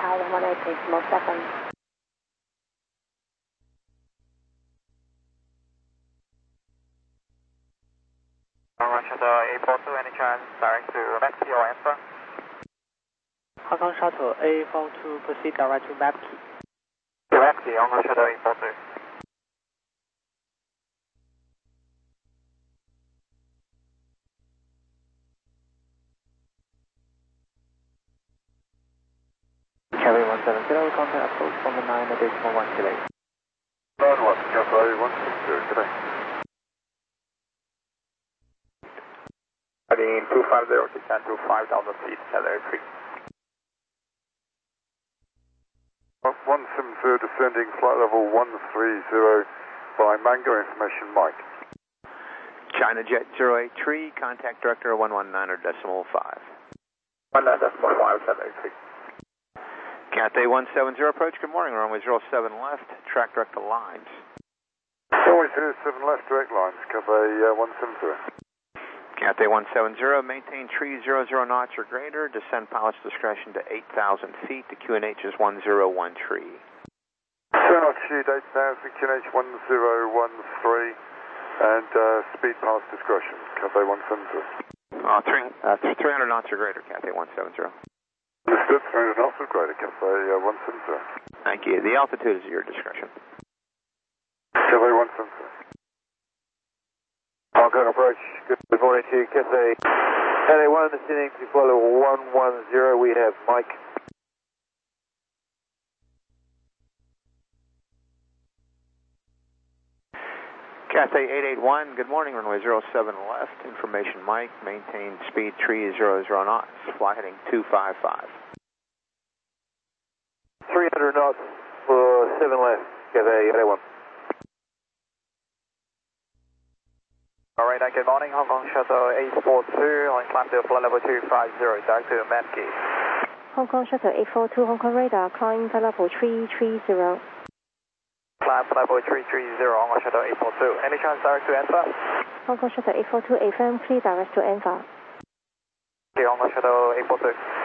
Tower 118 decimal 7. Shuttle A42, any chance direct to Mapkey or Alpha? Hong Kong Shuttle A42, proceed direct to Mapkey. Mapkey, Hong Kong Shuttle A42. Carry 170, contact approach from the 9 decimal 1 delay. Nine one, Cathay 170, good day. Heading 250, descend to 5,000 feet, Cathay 3. 170 descending flight level 130 by Mango, information Mike. China Jet 083, contact director 119 decimal 5. 19.5, Cathay 3. Cathay 170 approach, good morning, runway 07 left, track direct to lines. Runway 07 left, direct lines, Cathay 170. Cathay 170, maintain tree 00 knots or greater, descend pilot's discretion to 8,000 feet, the QNH is 1013. Altitude 8,000, QNH 1013, and speed pilot's discretion, Cathay 170. 300 knots or greater, Cathay 170. Understood, 300 knots or greater, Cathay 170. Thank you. The altitude is at your discretion. Cathay 170. Hong Kong approach, good morning to you, Cathay. Cathay 1, descending to flight level 110, we have Mike. Cathay 881, good morning, runway 07 left, information Mike, maintain speed 300 knots, fly heading 255. 300 knots for 7 left, Cathay 881. Alright, good morning, Hong Kong Shuttle A42, on climb to flight level 250, direct to Mapkey. Hong Kong Shuttle A42, Hong Kong radar, climb flight level 330. Climb flight level 330, Hong Kong Shuttle A42. Any chance direct to Alpha? Hong Kong Shuttle A42, AFM, clear direct to Alpha. Okay, Hong Kong Shuttle A42.